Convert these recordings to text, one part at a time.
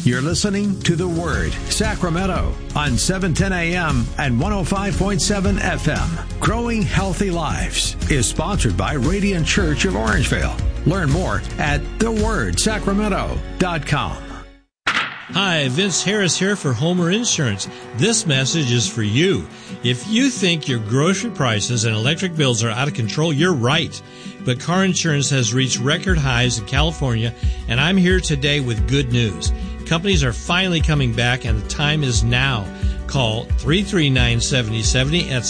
You're listening to The Word, Sacramento, on 710 AM and 105.7 FM. Growing Healthy Lives is sponsored by Radiant Church of Orangevale. Learn more at thewordsacramento.com. Hi, Vince Harris here for Homer Insurance. This message is for you. If you think your grocery prices and electric bills are out of control, you're right. But car insurance has reached record highs in California, and I'm here today with good news. Companies are finally coming back, and the time is now. Call 339-7070. That's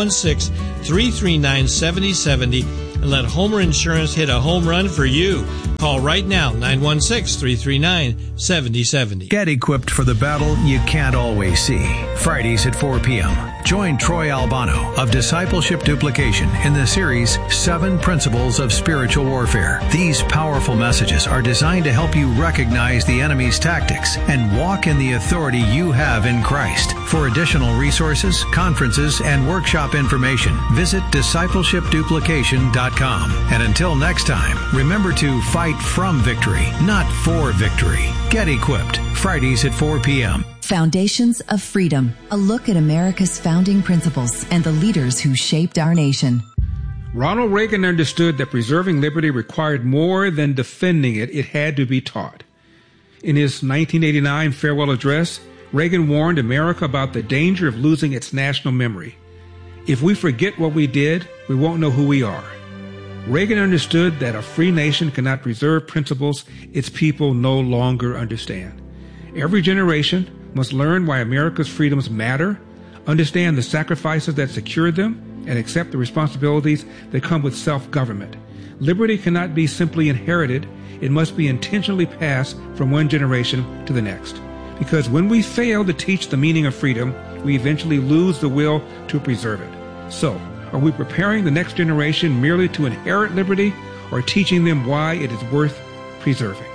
916-339-7070. And let Homer Insurance hit a home run for you. Call right now, 916-339-7070. Get equipped for the battle you can't always see. Fridays at 4 p.m. Join Troy Albano of Discipleship Duplication in the series 7 Principles of Spiritual Warfare. These powerful messages are designed to help you recognize the enemy's tactics and walk in the authority you have in Christ. For additional resources, conferences, and workshop information, visit discipleshipduplication.com. And until next time, remember to fight from victory, not for victory. Get equipped. Fridays at 4 p.m. Foundations of Freedom, a look at America's founding principles and the leaders who shaped our nation. Ronald Reagan understood that preserving liberty required more than defending it. It had to be taught. In his 1989 farewell address, Reagan warned America about the danger of losing its national memory. If we forget what we did, we won't know who we are. Reagan understood that a free nation cannot preserve principles its people no longer understand. Every generation must learn why America's freedoms matter, understand the sacrifices that secured them, and accept the responsibilities that come with self-government. Liberty cannot be simply inherited. It must be intentionally passed from one generation to the next. Because when we fail to teach the meaning of freedom, we eventually lose the will to preserve it. So, are we preparing the next generation merely to inherit liberty, or teaching them why it is worth preserving?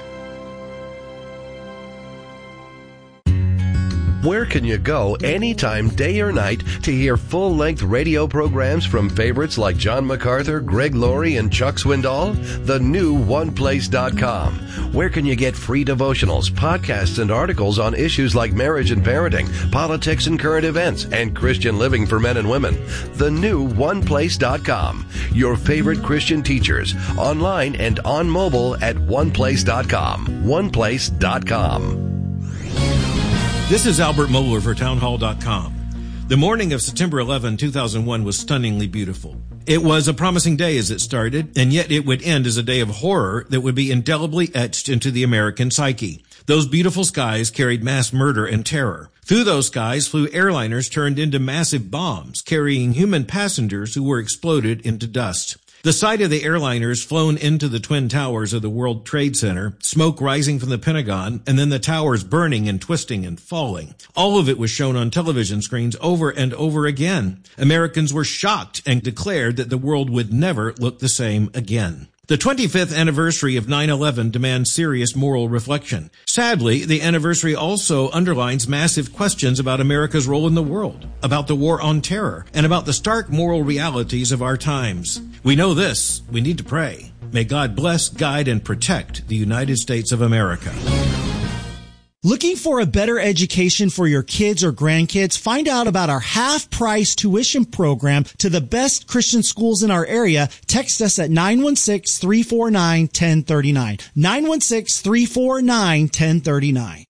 Where can you go anytime, day or night, to hear full-length radio programs from favorites like John MacArthur, Greg Laurie, and Chuck Swindoll? TheNewOnePlace.com. Where can you get free devotionals, podcasts, and articles on issues like marriage and parenting, politics and current events, and Christian living for men and women? TheNewOnePlace.com. Your favorite Christian teachers, online and on mobile at OnePlace.com. OnePlace.com. This is Albert Mohler for Townhall.com. The morning of September 11, 2001 was stunningly beautiful. It was a promising day as it started, and yet it would end as a day of horror that would be indelibly etched into the American psyche. Those beautiful skies carried mass murder and terror. Through those skies flew airliners turned into massive bombs, carrying human passengers who were exploded into dust. The sight of the airliners flown into the Twin Towers of the World Trade Center, smoke rising from the Pentagon, and then the towers burning and twisting and falling. All of it was shown on television screens over and over again. Americans were shocked and declared that the world would never look the same again. The 25th anniversary of 9/11 demands serious moral reflection. Sadly, the anniversary also underlines massive questions about America's role in the world, about the war on terror, and about the stark moral realities of our times. We know this. We need to pray. May God bless, guide, and protect the United States of America. Looking for a better education for your kids or grandkids? Find out about our half-price tuition program to the best Christian schools in our area. Text us at 916-349-1039. 916-349-1039.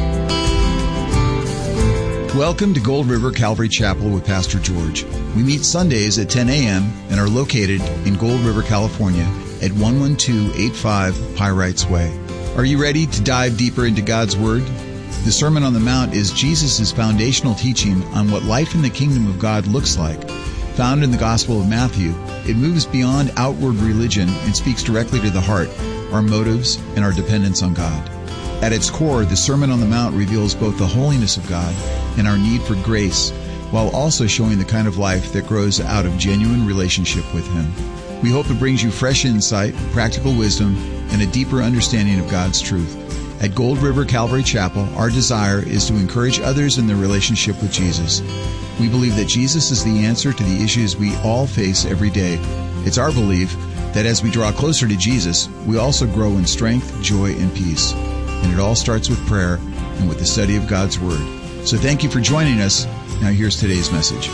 Welcome to Gold River Calvary Chapel with Pastor George. We meet Sundays at 10 a.m. and are located in Gold River, California at 11285 Pyrites Way. Are you ready to dive deeper into God's Word? The Sermon on the Mount is Jesus' foundational teaching on what life in the kingdom of God looks like. Found in the Gospel of Matthew, it moves beyond outward religion and speaks directly to the heart, our motives, and our dependence on God. At its core, the Sermon on the Mount reveals both the holiness of God and our need for grace, while also showing the kind of life that grows out of genuine relationship with Him. We hope it brings you fresh insight, practical wisdom, and a deeper understanding of God's truth. At Gold River Calvary Chapel, our desire is to encourage others in their relationship with Jesus. We believe that Jesus is the answer to the issues we all face every day. It's our belief that as we draw closer to Jesus, we also grow in strength, joy, and peace. And it all starts with prayer and with the study of God's Word. So thank you for joining us. Now here's today's message.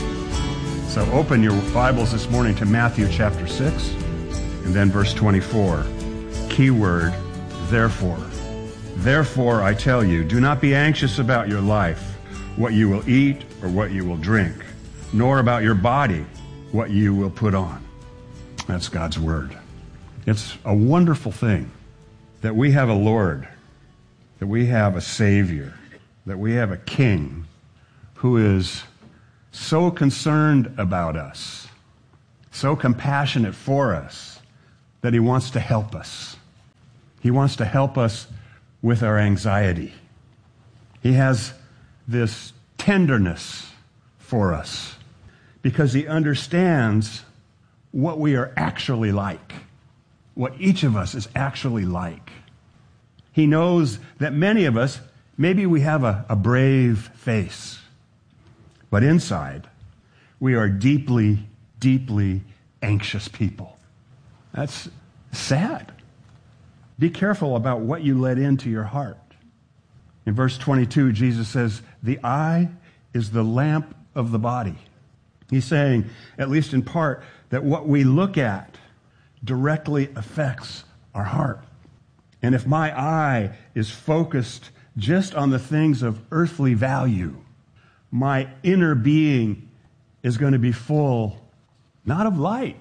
So open your Bibles this morning to Matthew chapter 6 and then verse 24. Keyword, therefore. Therefore, I tell you, do not be anxious about your life, what you will eat or what you will drink, nor about your body, what you will put on. That's God's Word. It's a wonderful thing that we have a Lord, that we have a Savior, that we have a King who is so concerned about us, so compassionate for us, that he wants to help us. He wants to help us with our anxiety. He has this tenderness for us because he understands what we are actually like, what each of us is actually like. He knows that many of us, maybe we have a brave face, but inside we are deeply, deeply anxious people. That's sad. Be careful about what you let into your heart. In verse 22, Jesus says, the eye is the lamp of the body. He's saying, at least in part, that what we look at directly affects our heart. And if my eye is focused just on the things of earthly value, my inner being is going to be full, not of light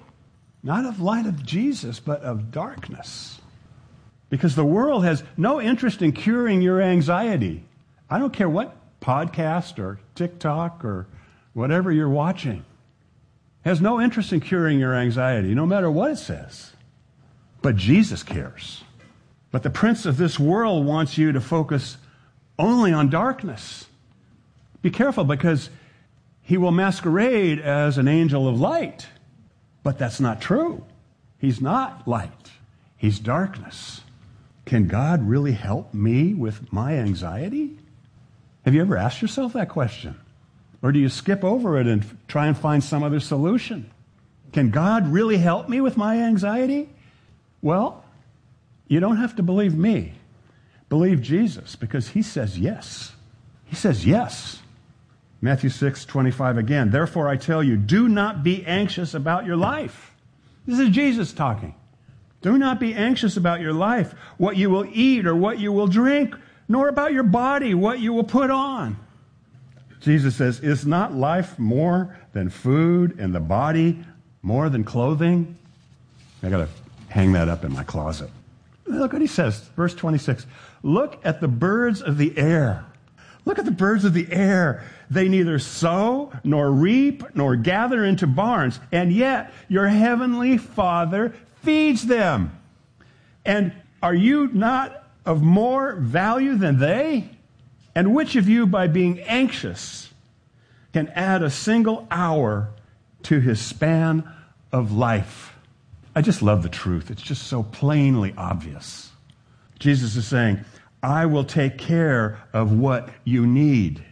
of Jesus, but of darkness. Because the world has no interest in curing your anxiety. I don't care what podcast or TikTok or whatever you're watching. It has no interest in curing your anxiety, no matter what it says. But Jesus cares. But the prince of this world wants you to focus only on darkness. Be careful, because he will masquerade as an angel of light. But that's not true. He's not light. He's darkness. Can God really help me with my anxiety? Have you ever asked yourself that question? Or do you skip over it and try and find some other solution? Can God really help me with my anxiety? Well, you don't have to believe me. Believe Jesus, because he says yes. He says yes. Matthew 6:25 again. Therefore I tell you, do not be anxious about your life. This is Jesus talking. Do not be anxious about your life, what you will eat or what you will drink, nor about your body, what you will put on. Jesus says, is not life more than food and the body more than clothing? I got to hang that up in my closet. Look what he says, verse 26. Look at the birds of the air. Look at the birds of the air. They neither sow nor reap nor gather into barns, and yet your heavenly Father feeds them. And are you not of more value than they? And which of you, by being anxious, can add a single hour to his span of life? I just love the truth. It's just so plainly obvious. Jesus is saying, I will take care of what you need.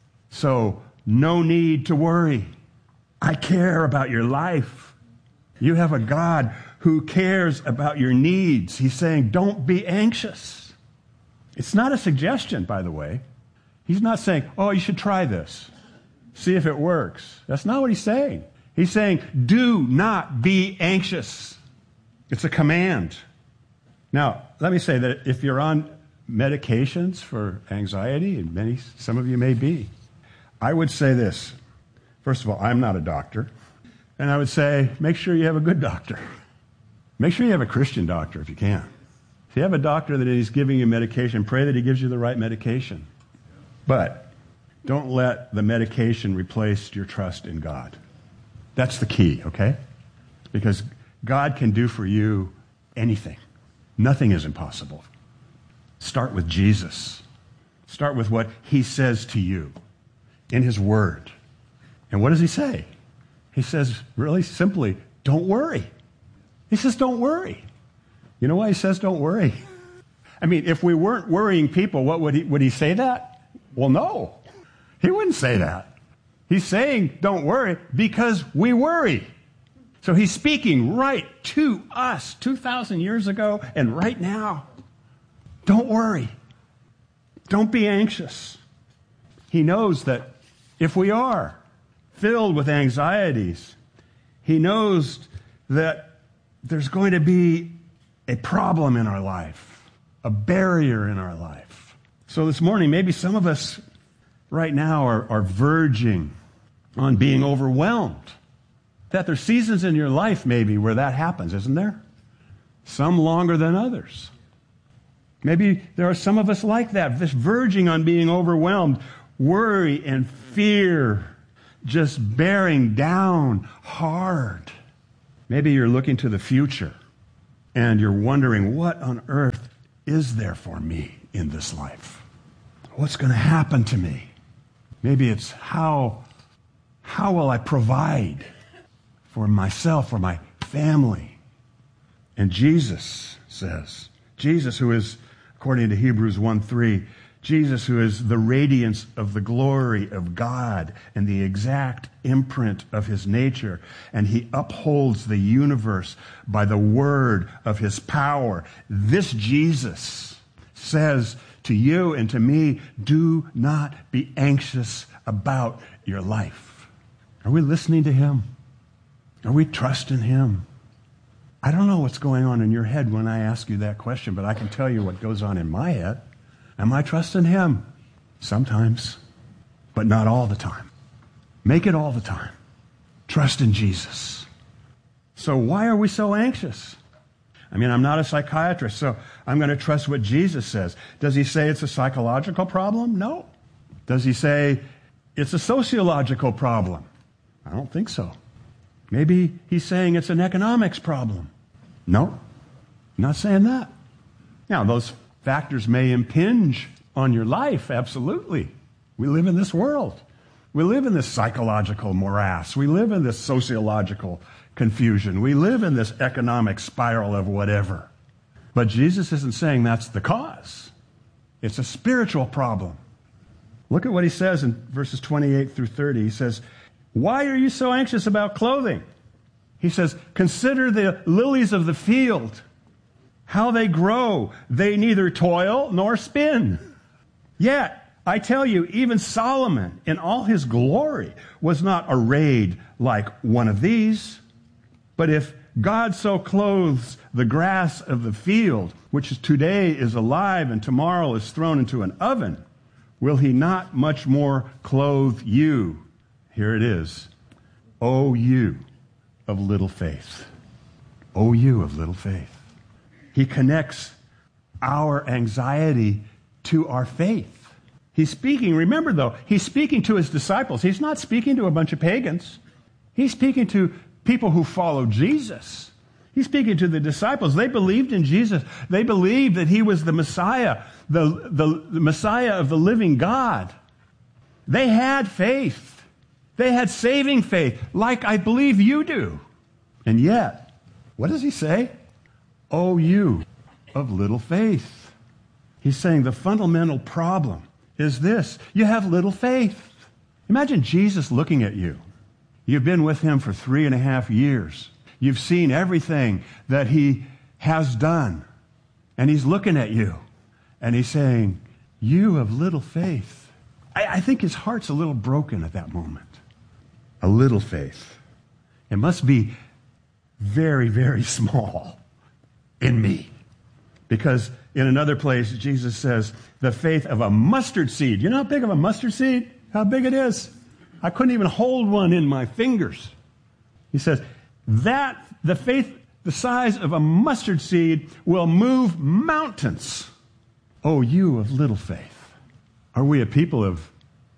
So no need to worry. I care about your life. You have a God who cares about your needs. He's saying, don't be anxious. It's not a suggestion, by the way. He's not saying, oh, you should try this. See if it works. That's not what he's saying. He's saying, do not be anxious. It's a command. Now, let me say that if you're on medications for anxiety, and some of you may be, I would say this. First of all, I'm not a doctor. And I would say, make sure you have a good doctor. Make sure you have a Christian doctor if you can. If you have a doctor that is giving you medication, pray that he gives you the right medication. But don't let the medication replace your trust in God. That's the key, okay? Because God can do for you anything. Nothing is impossible. Start with Jesus. Start with what he says to you in his word. And what does he say? He says really simply, don't worry. He says, don't worry. You know why he says don't worry? I mean, if we weren't worrying people, what would he say that? Well, no. He wouldn't say that. He's saying don't worry because we worry. So he's speaking right to us 2,000 years ago and right now. Don't worry. Don't be anxious. He knows that if we are filled with anxieties, he knows that there's going to be a problem in our life, a barrier in our life. So this morning, maybe some of us right now are verging on being overwhelmed. That there's seasons in your life maybe where that happens, isn't there? Some longer than others. Maybe there are some of us like that, just verging on being overwhelmed, worry and fear just bearing down hard. Maybe you're looking to the future and you're wondering, what on earth is there for me in this life? What's going to happen to me? Maybe it's how will I provide for myself, for my family? And Jesus says, Jesus who is, according to Hebrews 1:3, Jesus who is the radiance of the glory of God and the exact imprint of his nature, and he upholds the universe by the word of his power. This Jesus says to you and to me, do not be anxious about your life. Are we listening to him? Are we trusting him? I don't know what's going on in your head when I ask you that question, but I can tell you what goes on in my head. Am I trusting him? Sometimes, but not all the time. Make it all the time. Trust in Jesus. So why are we so anxious? I mean, I'm not a psychiatrist, so I'm going to trust what Jesus says. Does he say it's a psychological problem? No. Does he say it's a sociological problem? I don't think so. Maybe he's saying it's an economics problem. No, I'm not saying that. Now, those factors may impinge on your life, absolutely. We live in this world. We live in this psychological morass. We live in this sociological confusion. We live in this economic spiral of whatever. But Jesus isn't saying that's the cause. It's a spiritual problem. Look at what he says in verses 28 through 30. He says, why are you so anxious about clothing? He says, consider the lilies of the field, how they grow. They neither toil nor spin. Yet, I tell you, even Solomon in all his glory was not arrayed like one of these. But if God so clothes the grass of the field, which today is alive and tomorrow is thrown into an oven, will he not much more clothe you? Here it is. O you of little faith. O you of little faith. He connects our anxiety to our faith. He's speaking, remember though, he's speaking to his disciples. He's not speaking to a bunch of pagans. He's speaking to people who follow Jesus. He's speaking to the disciples. They believed in Jesus. They believed that he was the Messiah, the Messiah of the living God. They had faith. They had saving faith, like I believe you do. And yet, what does he say? O you of little faith. He's saying the fundamental problem is this. You have little faith. Imagine Jesus looking at you. You've been with him for 3.5 years. You've seen everything that he has done. And he's looking at you. And he's saying, you have little faith. I think his heart's a little broken at that moment. A little faith. It must be very, very small in me. Because in another place, Jesus says, the faith of a mustard seed. You know how big of a mustard seed? How big it is? I couldn't even hold one in my fingers. He says, that the faith the size of a mustard seed will move mountains. Oh, you of little faith. Are we a people of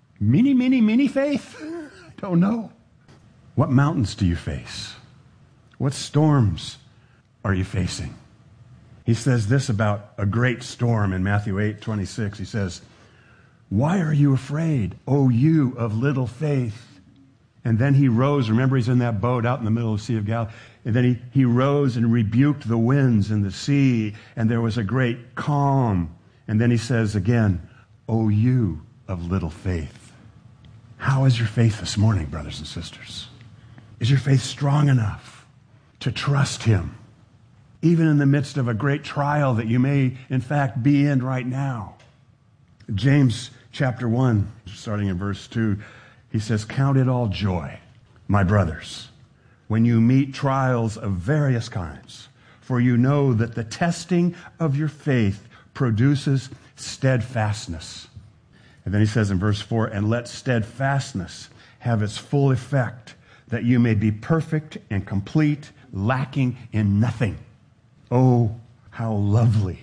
mini faith? I don't know. What mountains do you face? What storms are you facing? He says this about a great storm in Matthew 8:26. He says, why are you afraid, O you of little faith? And then he rose. Remember, he's in that boat out in the middle of the Sea of Galilee. And then he rose and rebuked the winds and the sea, and there was a great calm. And then he says again, O you of little faith. How is your faith this morning, brothers and sisters? Is your faith strong enough to trust him, even in the midst of a great trial that you may, in fact, be in right now? James chapter 1, starting in verse 2, he says, "Count it all joy, my brothers, when you meet trials of various kinds, for you know that the testing of your faith produces steadfastness." And then he says in verse 4, "And let steadfastness have its full effect, that you may be perfect and complete, lacking in nothing." Oh, how lovely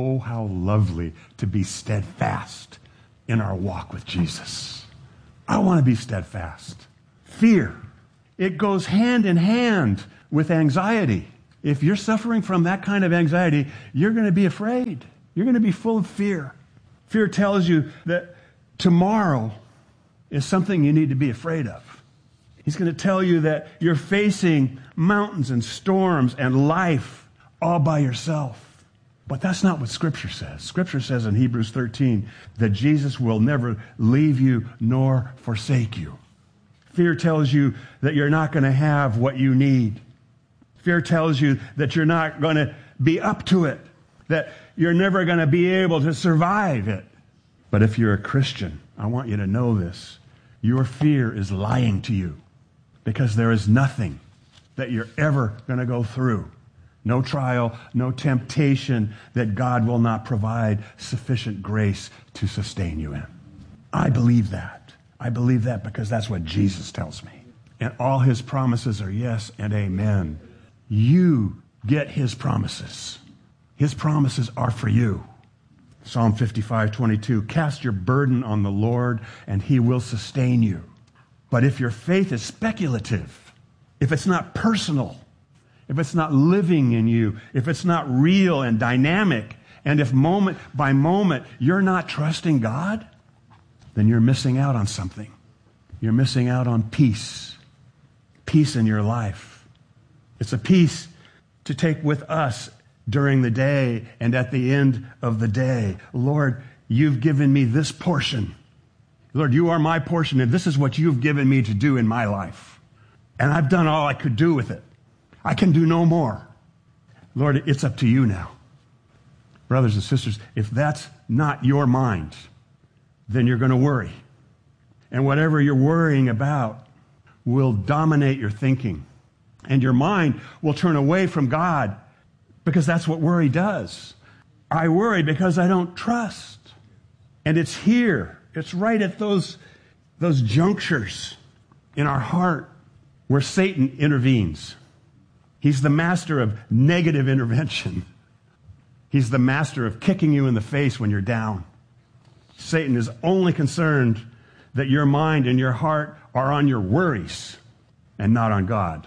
to be steadfast in our walk with Jesus. I want to be steadfast. Fear, it goes hand in hand with anxiety. If you're suffering from that kind of anxiety, you're going to be afraid. You're going to be full of fear. Fear tells you that tomorrow is something you need to be afraid of. He's going to tell you that you're facing mountains and storms and life all by yourself. But that's not what Scripture says. Scripture says in Hebrews 13 that Jesus will never leave you nor forsake you. Fear tells you that you're not going to have what you need. Fear tells you that you're not going to be up to it, that you're never going to be able to survive it. But if you're a Christian, I want you to know this. Your fear is lying to you, because there is nothing that you're ever going to go through. No trial, no temptation that God will not provide sufficient grace to sustain you in. I believe that. I believe that because that's what Jesus tells me. And all his promises are yes and amen. You get his promises. His promises are for you. Psalm 55:22, "Cast your burden on the Lord, and he will sustain you." But if your faith is speculative, if it's not personal, if it's not living in you, if it's not real and dynamic, and if moment by moment you're not trusting God, then you're missing out on something. You're missing out on peace. Peace in your life. It's a peace to take with us during the day and at the end of the day. Lord, you've given me this portion. Lord, you are my portion, and this is what you've given me to do in my life. And I've done all I could do with it. I can do no more. Lord, it's up to you now. Brothers and sisters, if that's not your mind, then you're going to worry. And whatever you're worrying about will dominate your thinking. And your mind will turn away from God, because that's what worry does. I worry because I don't trust. And it's here. It's right at those junctures in our heart where Satan intervenes. He's the master of negative intervention. He's the master of kicking you in the face when you're down. Satan is only concerned that your mind and your heart are on your worries and not on God.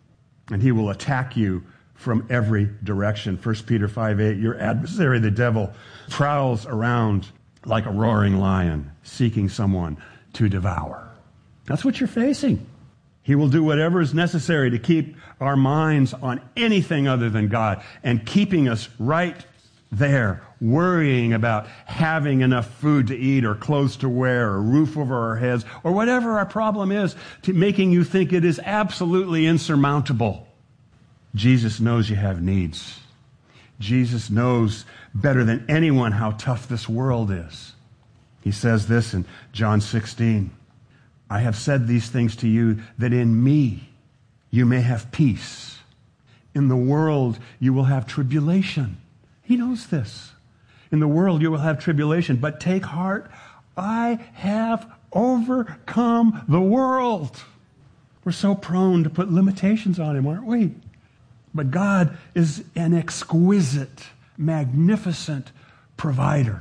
And he will attack you from every direction. 1 Peter 5:8, your adversary, the devil, prowls around like a roaring lion, seeking someone to devour. That's what you're facing. He will do whatever is necessary to keep our minds on anything other than God, and keeping us right there, worrying about having enough food to eat or clothes to wear or a roof over our heads or whatever our problem is, to making you think it is absolutely insurmountable. Jesus knows you have needs. Jesus knows better than anyone how tough this world is. He says this in John 16, "I have said these things to you that in me you may have peace. In the world you will have tribulation." He knows this. In the world you will have tribulation, but take heart, I have overcome the world. We're so prone to put limitations on him, aren't we? But God is an exquisite, magnificent provider.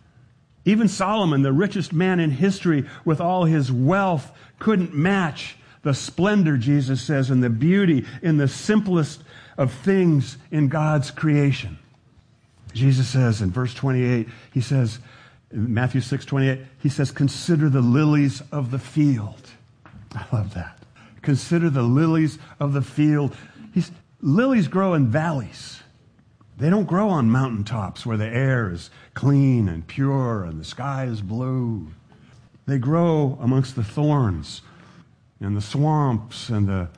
Even Solomon, the richest man in history, with all his wealth, couldn't match the splendor, Jesus says, and the beauty in the simplest of things in God's creation. Jesus says in verse 28, he says, in Matthew 6:28, he says, "Consider the lilies of the field." I love that. Consider the lilies of the field. Lilies grow in valleys. They don't grow on mountaintops where the air is clean and pure and the sky is blue. They grow amongst the thorns and the swamps and the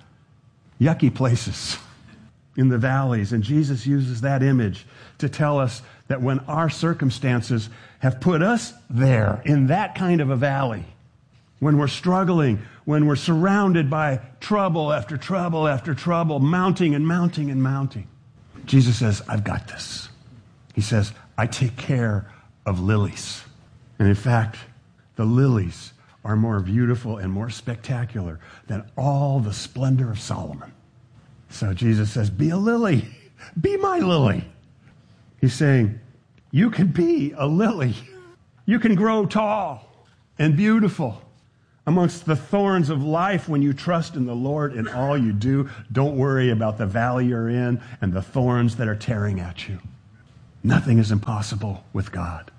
yucky places in the valleys. And Jesus uses that image to tell us that when our circumstances have put us there in that kind of a valley. When we're struggling, when we're surrounded by trouble after trouble after trouble, mounting and mounting and mounting. Jesus says, I've got this. He says, I take care of lilies. And in fact, the lilies are more beautiful and more spectacular than all the splendor of Solomon. So Jesus says, be a lily. Be my lily. He's saying, you can be a lily. You can grow tall and beautiful amongst the thorns of life when you trust in the Lord in all you do. Don't worry about the valley you're in and the thorns that are tearing at you. Nothing is impossible with God.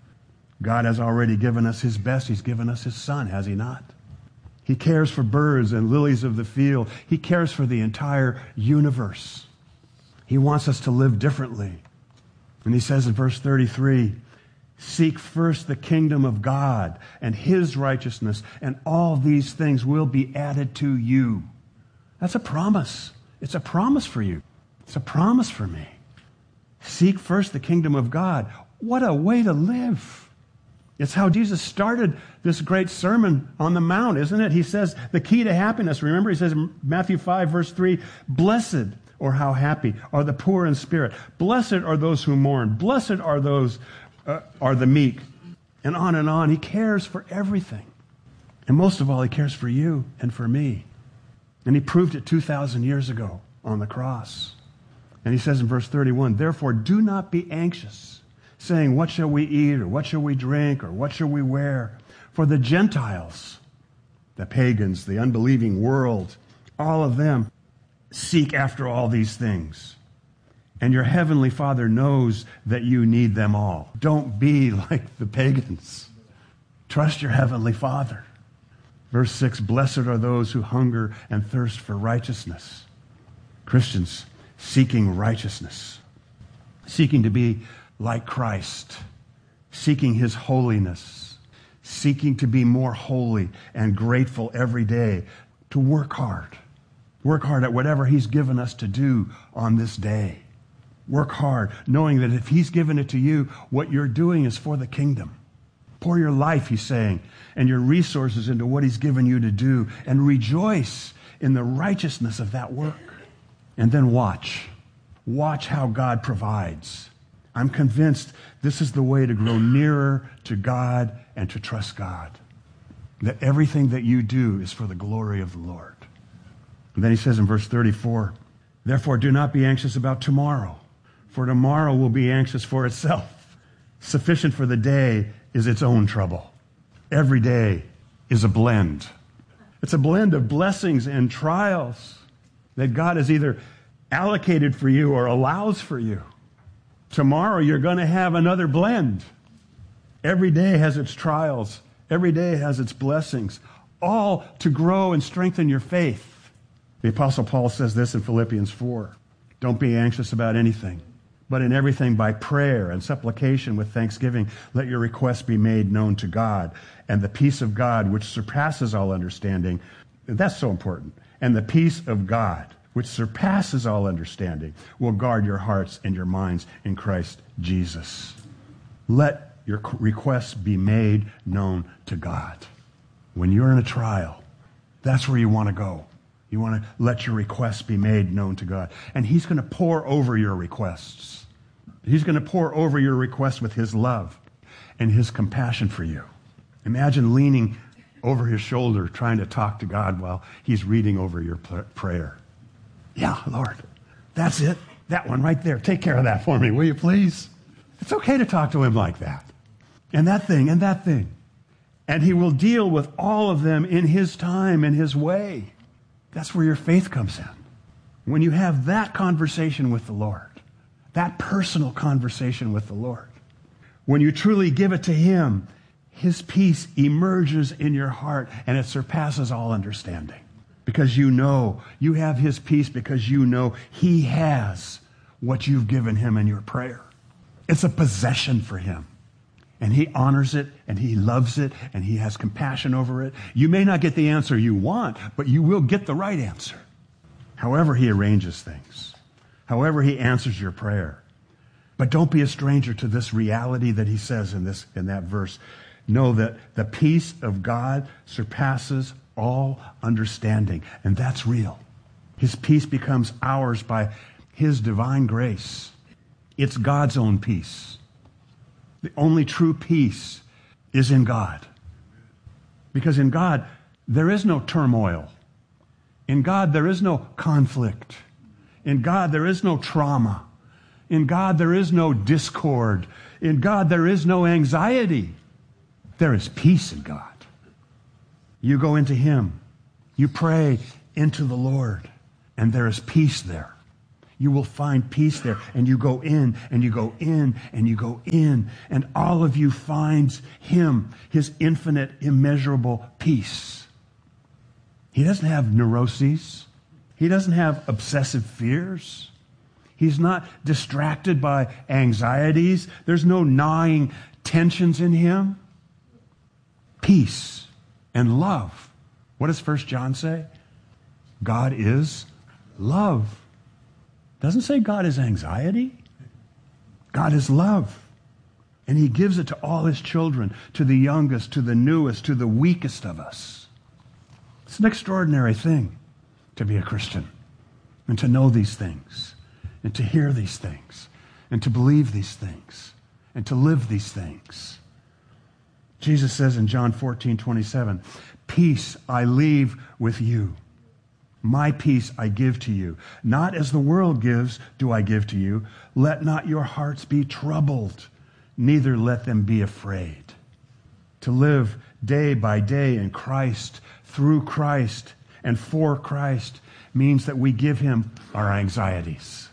God has already given us his best. He's given us his Son, has he not? He cares for birds and lilies of the field. He cares for the entire universe. He wants us to live differently. And he says in verse 33, seek first the kingdom of God and his righteousness, and all these things will be added to you. That's a promise. It's a promise for you. It's a promise for me. Seek first the kingdom of God. What a way to live. It's how Jesus started this great sermon on the Mount, isn't it? He says the key to happiness, remember, he says in Matthew 5, verse 3, blessed, or how happy, are the poor in spirit. Blessed are those who mourn. Blessed are those are the meek. And on and on. He cares for everything. And most of all, he cares for you and for me. And he proved it 2,000 years ago on the cross. And he says in verse 31, therefore do not be anxious, saying, what shall we eat, or what shall we drink, or what shall we wear? For the Gentiles, the pagans, the unbelieving world, all of them seek after all these things. And your heavenly Father knows that you need them all. Don't be like the pagans. Trust your heavenly Father. Verse 6, blessed are those who hunger and thirst for righteousness. Christians seeking righteousness, seeking to be like Christ, seeking his holiness, seeking to be more holy and grateful every day, to work hard. Work hard at whatever he's given us to do on this day. Work hard, knowing that if he's given it to you, what you're doing is for the kingdom. Pour your life, he's saying, and your resources into what he's given you to do, and rejoice in the righteousness of that work. And then watch. Watch how God provides. I'm convinced this is the way to grow nearer to God and to trust God. That everything that you do is for the glory of the Lord. And then he says in verse 34, therefore do not be anxious about tomorrow, for tomorrow will be anxious for itself. Sufficient for the day is its own trouble. Every day is a blend. It's a blend of blessings and trials that God has either allocated for you or allows for you. Tomorrow you're going to have another blend. Every day has its trials. Every day has its blessings, all to grow and strengthen your faith. The Apostle Paul says this in Philippians 4. Don't be anxious about anything, but in everything by prayer and supplication with thanksgiving, let your requests be made known to God. And the peace of God, which surpasses all understanding, that's so important. And the peace of God, which surpasses all understanding, will guard your hearts and your minds in Christ Jesus. Let your requests be made known to God. When you're in a trial, that's where you want to go. You want to let your requests be made known to God. And he's going to pour over your requests. He's going to pour over your requests with his love and his compassion for you. Imagine leaning over his shoulder trying to talk to God while he's reading over your prayer. Yeah, Lord, that's it. That one right there. Take care of that for me, will you please? It's okay to talk to him like that. And that thing, and that thing. And he will deal with all of them in his time, in his way. That's where your faith comes in. When you have that conversation with the Lord, that personal conversation with the Lord, when you truly give it to him, his peace emerges in your heart and it surpasses all understanding. Because you know, you have his peace because you know he has what you've given him in your prayer. It's a possession for him. And he honors it, and he loves it, and he has compassion over it. You may not get the answer you want, but you will get the right answer. However he arranges things, however he answers your prayer, But don't be a stranger to this reality that he says in that verse. Know that the peace of God surpasses all understanding. And that's real. His peace becomes ours by his divine grace. It's God's own peace. The only true peace is in God. Because in God, there is no turmoil. In God, there is no conflict. In God, there is no trauma. In God, there is no discord. In God, there is no anxiety. There is peace in God. You go into him. You pray into the Lord, and there is peace there. You will find peace there, and you go in, and you go in, and you go in, and all of you finds him, his infinite, immeasurable peace. He doesn't have neuroses. He doesn't have obsessive fears. He's not distracted by anxieties. There's no gnawing tensions in him. Peace and love. What does 1 John say? God is love. Doesn't say God is anxiety. God is love. And he gives it to all his children, to the youngest, to the newest, to the weakest of us. It's an extraordinary thing to be a Christian and to know these things and to hear these things and to believe these things and to live these things. Jesus says in John 14:27, peace I leave with you. My peace I give to you. Not as the world gives do I give to you. Let not your hearts be troubled, neither let them be afraid. To live day by day in Christ, through Christ, and for Christ means that we give him our anxieties.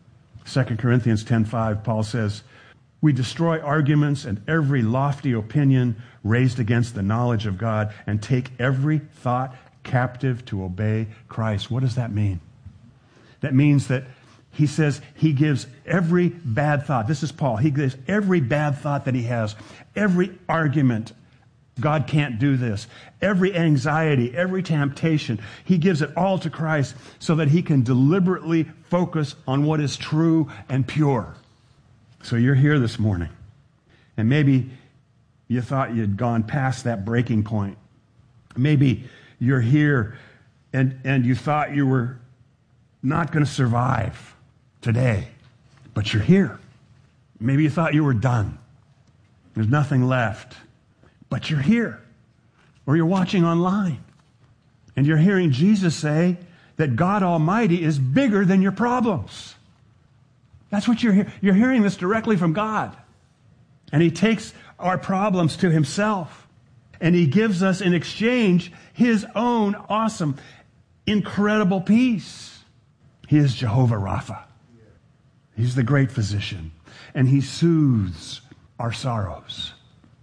2 Corinthians 10:5, Paul says, we destroy arguments and every lofty opinion raised against the knowledge of God and take every thought captive to obey Christ. What does that mean? That means that he says he gives every bad thought. This is Paul. He gives every bad thought that he has, every argument. God can't do this. Every anxiety, every temptation, he gives it all to Christ so that he can deliberately focus on what is true and pure. So you're here this morning, and maybe you thought you'd gone past that breaking point. Maybe you're here and you thought you were not going to survive today, but you're here. Maybe you thought you were done. There's nothing left, but you're here. Or you're watching online and you're hearing Jesus say that God Almighty is bigger than your problems. That's what you're hearing. You're hearing this directly from God. And he takes our problems to himself. And he gives us in exchange his own awesome, incredible peace. He is Jehovah Rapha. He's the great physician. And he soothes our sorrows.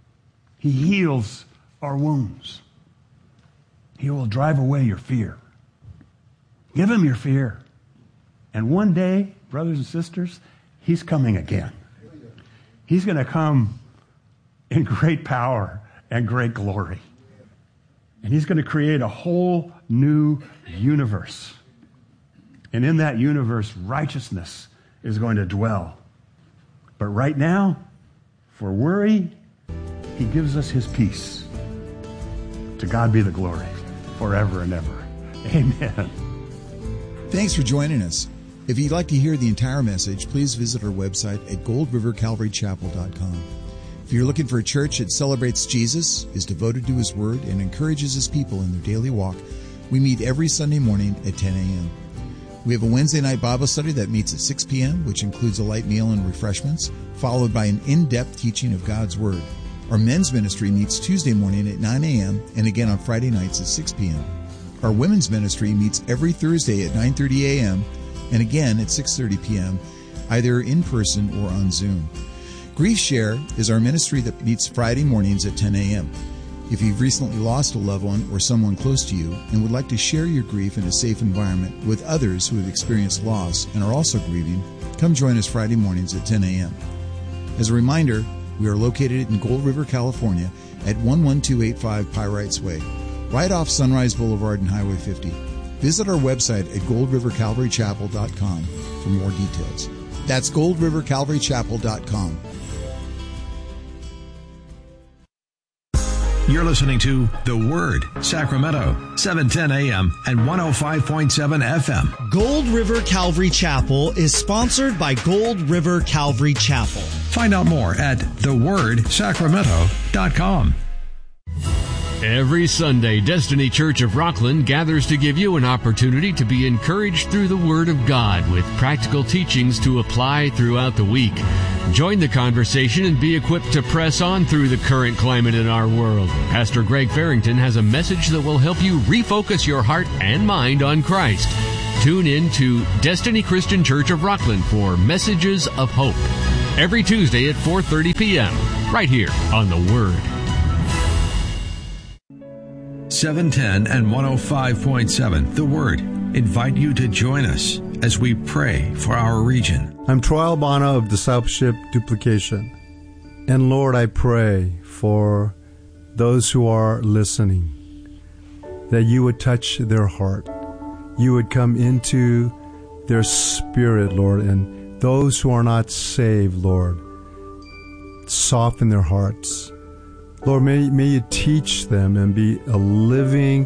He heals our wounds. He will drive away your fear. Give him your fear. And one day, brothers and sisters, he's coming again. He's going to come in great power and great glory. And he's going to create a whole new universe. And in that universe, righteousness is going to dwell. But right now, for worry, he gives us his peace. To God be the glory forever and ever. Amen. Thanks for joining us. If you'd like to hear the entire message, please visit our website at goldrivercalvarychapel.com. If you're looking for a church that celebrates Jesus, is devoted to his word, and encourages his people in their daily walk, we meet every Sunday morning at 10 a.m. We have a Wednesday night Bible study that meets at 6 p.m., which includes a light meal and refreshments, followed by an in-depth teaching of God's word. Our men's ministry meets Tuesday morning at 9 a.m. and again on Friday nights at 6 p.m. Our women's ministry meets every Thursday at 9:30 a.m. and again at 6:30 p.m., either in person or on Zoom. Grief Share is our ministry that meets Friday mornings at 10 a.m. If you've recently lost a loved one or someone close to you and would like to share your grief in a safe environment with others who have experienced loss and are also grieving, come join us Friday mornings at 10 a.m. As a reminder, we are located in Gold River, California at 11285 Pyrites Way, right off Sunrise Boulevard and Highway 50. Visit our website at goldrivercalvarychapel.com for more details. That's goldrivercalvarychapel.com. You're listening to The Word, Sacramento, 710 AM and 105.7 FM. Gold River Calvary Chapel is sponsored by Gold River Calvary Chapel. Find out more at thewordsacramento.com. Every Sunday, Destiny Church of Rockland gathers to give you an opportunity to be encouraged through the Word of God with practical teachings to apply throughout the week. Join the conversation and be equipped to press on through the current climate in our world. Pastor Greg Farrington has a message that will help you refocus your heart and mind on Christ. Tune in to Destiny Christian Church of Rockland for Messages of Hope. Every Tuesday at 4:30 p.m. right here on The Word. 710 and 105.7, The Word, invite you to join us as we pray for our region. I'm Troy Albano of Discipleship Duplication. And Lord, I pray for those who are listening, that you would touch their heart. You would come into their spirit, Lord, and those who are not saved, Lord, soften their hearts. Lord, may you teach them and be a living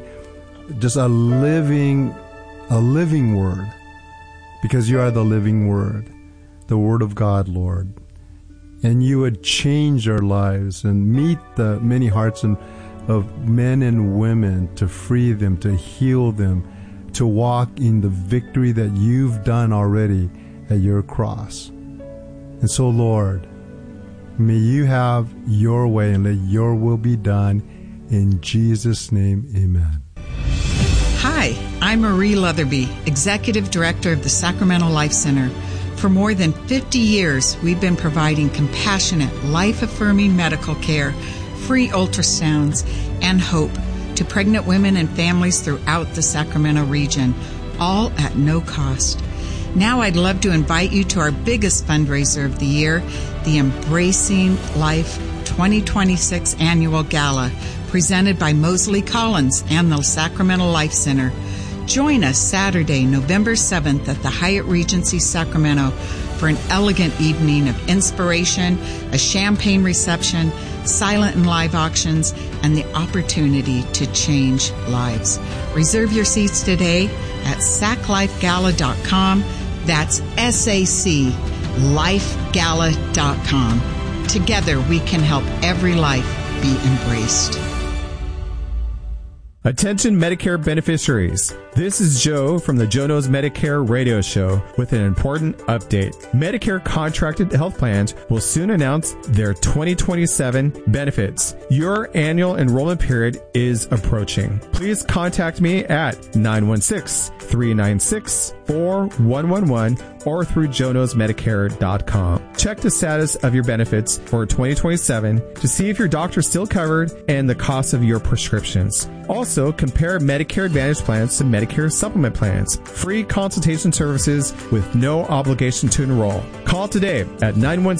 word, because you are the living word, the Word of God, Lord. And you would change our lives and meet the many hearts of men and women, to free them, to heal them, to walk in the victory that you've done already at your cross. And so, Lord, may you have your way and let your will be done. In Jesus' name, amen. Hi, I'm Marie Leatherby, Executive Director of the Sacramento Life Center. For more than 50 years, we've been providing compassionate, life-affirming medical care, free ultrasounds, and hope to pregnant women and families throughout the Sacramento region, all at no cost. Now I'd love to invite you to our biggest fundraiser of the year, the Embracing Life 2026 Annual Gala, presented by Mosley Collins and the Sacramento Life Center. Join us Saturday, November 7th at the Hyatt Regency Sacramento for an elegant evening of inspiration, a champagne reception, silent and live auctions, and the opportunity to change lives. Reserve your seats today at saclifegala.com. That's SACLifegala.com. Together we can help every life be embraced. Attention Medicare beneficiaries. This is Joe from the Joe Knows Medicare radio show with an important update. Medicare contracted health plans will soon announce their 2027 benefits. Your annual enrollment period is approaching. Please contact me at 916-396-4111 or through joeknowsmedicare.com. Check the status of your benefits for 2027 to see if your doctor is still covered and the cost of your prescriptions. Also, compare Medicare Advantage plans to Medicare Supplement plans. Free consultation services with no obligation to enroll. Call today at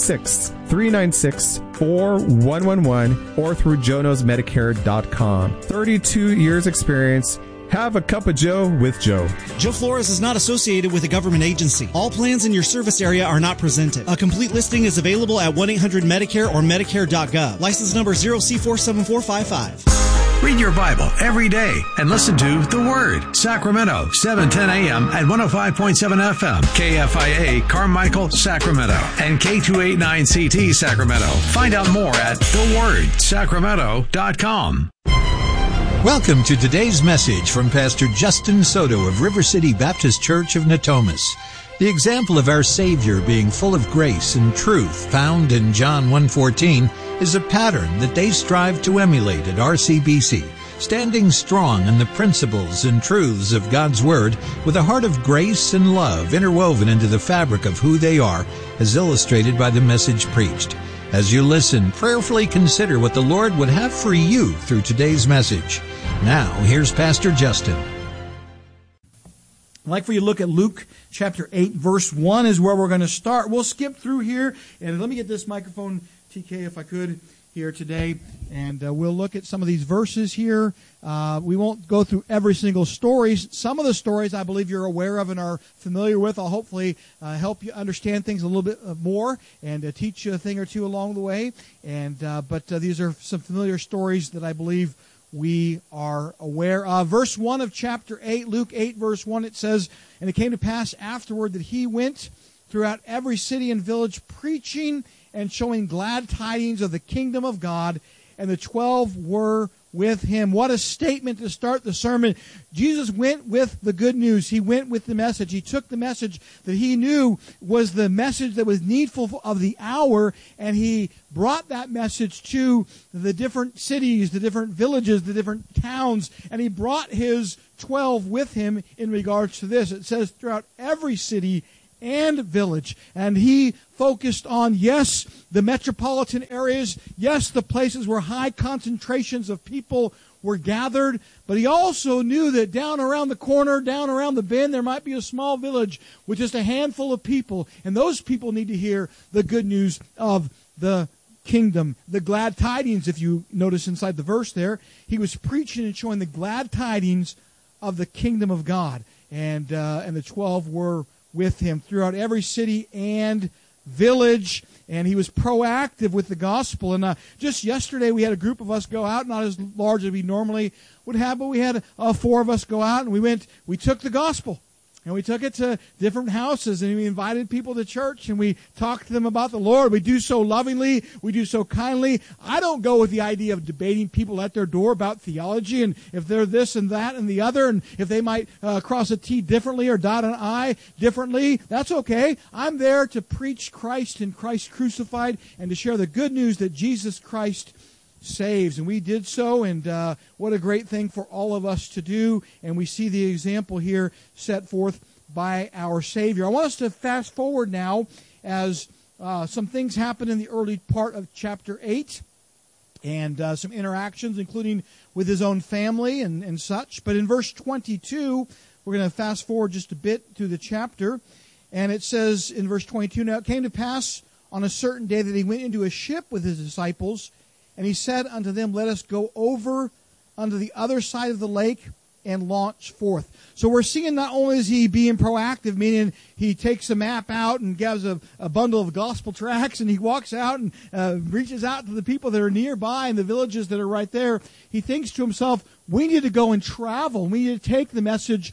916-396-4111 or through joeknowsmedicare.com. 32 years experience. Have a cup of Joe with Joe. Joe Flores is not associated with a government agency. All plans in your service area are not presented. A complete listing is available at 1-800-MEDICARE or Medicare.gov. License number 0C47455. Read your Bible every day and listen to The Word, Sacramento, 710 AM and 105.7 FM, KFIA Carmichael, Sacramento, and K289CT Sacramento. Find out more at thewordsacramento.com. Welcome to today's message from Pastor Justin Soto of River City Baptist Church of Natomas. The example of our Savior being full of grace and truth found in John 1:14 is a pattern that they strive to emulate at RCBC, standing strong in the principles and truths of God's Word with a heart of grace and love interwoven into the fabric of who they are, as illustrated by the message preached. As you listen, prayerfully consider what the Lord would have for you through today's message. Now, here's Pastor Justin. I'd like for you to look at Luke chapter 8, verse 1 is where we're going to start. We'll skip through here, and let me get this microphone, TK, if I could. here today, and we'll look at some of these verses here. We won't go through every single story. Some of the stories I believe you're aware of and are familiar with. I'll hopefully help you understand things a little bit more and teach you a thing or two along the way. But these are some familiar stories that I believe we are aware of. Verse 1 of chapter 8, Luke 8, verse 1, it says, "And it came to pass afterward that he went throughout every city and village, preaching and showing glad tidings of the kingdom of God, and the 12 were with him." What a statement to start the sermon. Jesus went with the good news. He went with the message. He took the message that he knew was the message that was needful of the hour, and he brought that message to the different cities, the different villages, the different towns, and he brought his 12 with him in regards to this. It says throughout every city and village. And he focused on, yes, the metropolitan areas, yes, the places where high concentrations of people were gathered, but he also knew that down around the corner, down around the bend, there might be a small village with just a handful of people, and those people need to hear the good news of the kingdom, the glad tidings. If you notice inside the verse there, he was preaching and showing the glad tidings of the kingdom of God, and the 12 were with him throughout every city and village, and he was proactive with the gospel. And just yesterday we had a group of us go out, not as large as we normally would have, but we had 4 of us go out, and we took the gospel. And we took it to different houses, and we invited people to church, and we talked to them about the Lord. We do so lovingly. We do so kindly. I don't go with the idea of debating people at their door about theology, and if they're this and that and the other, and if they might cross a T differently or dot an I differently. That's okay. I'm there to preach Christ and Christ crucified, and to share the good news that Jesus Christ saves. And we did so, and what a great thing for all of us to do. And we see the example here set forth by our Savior. I want us to fast forward now as some things happen in the early part of chapter 8, and some interactions, including with his own family and such. But in verse 22, we're going to fast forward just a bit through the chapter, and it says in verse 22, "Now it came to pass on a certain day that he went into a ship with his disciples, and he said unto them, Let us go over unto the other side of the lake and launch forth." So we're seeing not only is he being proactive, meaning he takes a map out and gives a bundle of gospel tracts, and he walks out and reaches out to the people that are nearby and the villages that are right there. He thinks to himself, we need to go and travel. We need to take the message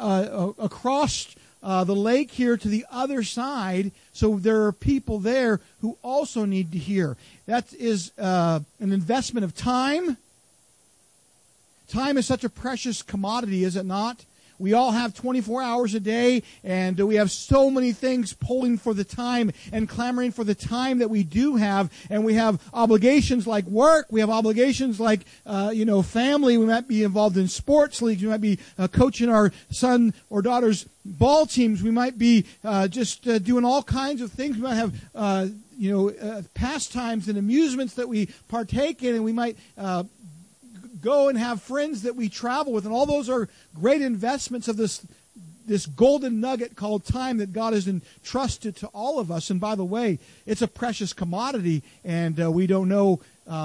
across the lake here to the other side, so there are people there who also need to hear. That is an investment of time. Time is such a precious commodity, is it not? We all have 24 hours a day, and we have so many things pulling for the time and clamoring for the time that we do have. And we have obligations like work. We have obligations like, family. We might be involved in sports leagues. We might be coaching our son or daughter's ball teams. We might be just doing all kinds of things. We might have, pastimes and amusements that we partake in, and we might go and have friends that we travel with, and all those are great investments of this golden nugget called time that God has entrusted to all of us. And by the way, it's a precious commodity, and we don't know,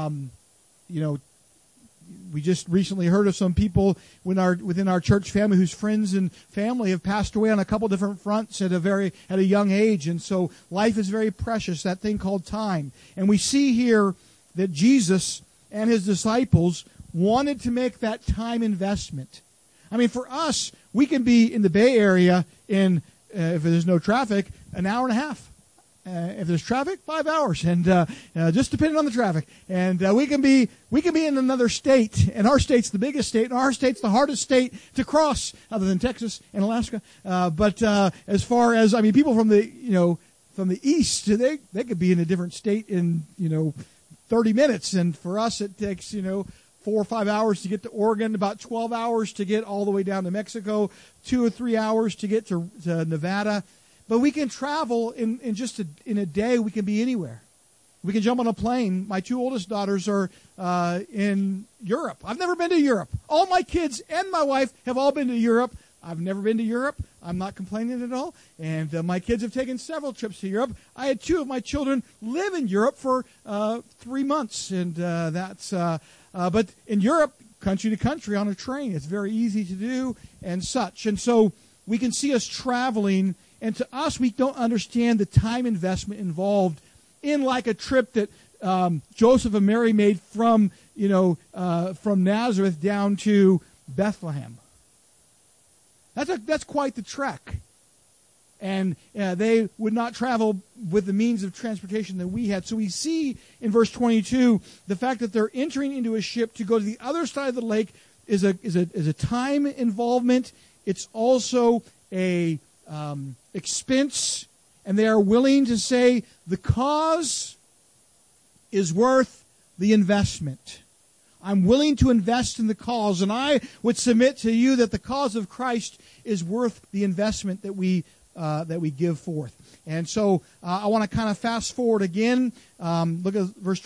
we just recently heard of some people within our church family whose friends and family have passed away on a couple different fronts at a young age. And so life is very precious, that thing called time. And we see here that Jesus and his disciples wanted to make that time investment. I mean, for us, we can be in the Bay Area in, if there's no traffic, an hour and a half. If there's traffic, 5 hours, and just depending on the traffic. And we can be in another state, and our state's the biggest state, and our state's the hardest state to cross, other than Texas and Alaska. But as far as, people from the east, they could be in a different state in 30 minutes, and for us it takes 4 or 5 hours to get to Oregon, about 12 hours to get all the way down to Mexico, 2 or 3 hours to get to Nevada. But we can travel in a day. We can be anywhere. We can jump on a plane. My 2 oldest daughters are in Europe. I've never been to Europe. All my kids and my wife have all been to Europe. I've never been to Europe. I'm not complaining at all. And my kids have taken several trips to Europe. I had 2 of my children live in Europe for 3 months. And but in Europe, country to country on a train, it's very easy to do and such. And so we can see us traveling. And to us, we don't understand the time investment involved in like a trip that Joseph and Mary made from Nazareth down to Bethlehem. That's quite the trek. And they would not travel with the means of transportation that we had. So we see in verse 22 the fact that they're entering into a ship to go to the other side of the lake is a time involvement. It's also a expense, and they are willing to say the cause is worth the investment. I'm willing to invest in the cause, and I would submit to you that the cause of Christ is worth the investment that we give forth. And so I want to kind of fast forward again. Look at verse